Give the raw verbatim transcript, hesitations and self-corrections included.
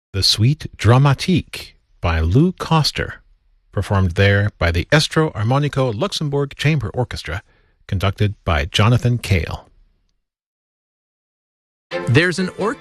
The Suite Dramatique by Lou Koster, performed there by the Estro Armonico Luxembourg Chamber Orchestra, conducted by Jonathan Cale. There's an orchestra